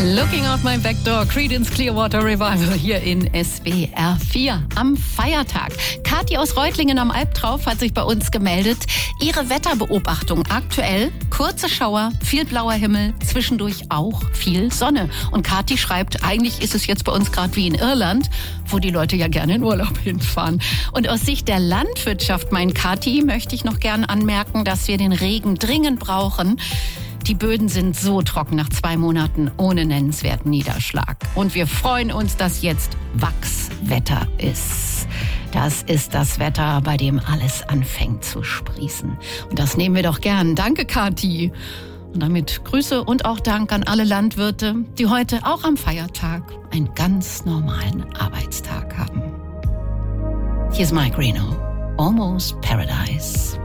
Looking out my back door, Creedence Clearwater Revival hier in SWR 4 am Feiertag. Kathi aus Reutlingen am Albtrauf hat sich bei uns gemeldet. Ihre Wetterbeobachtung aktuell: kurze Schauer, viel blauer Himmel, zwischendurch auch viel Sonne. Und Kathi schreibt, eigentlich ist es jetzt bei uns gerade wie in Irland, wo die Leute ja gerne in Urlaub hinfahren. Und aus Sicht der Landwirtschaft, meint Kathi, möchte ich noch gern anmerken, dass wir den Regen dringend brauchen. Die Böden sind so trocken nach 2 Monaten ohne nennenswerten Niederschlag. Und wir freuen uns, dass jetzt Wachswetter ist. Das ist das Wetter, bei dem alles anfängt zu sprießen. Und das nehmen wir doch gern. Danke, Kathi. Und damit Grüße und auch Dank an alle Landwirte, die heute auch am Feiertag einen ganz normalen Arbeitstag haben. Hier ist Mike Reno. Almost Paradise.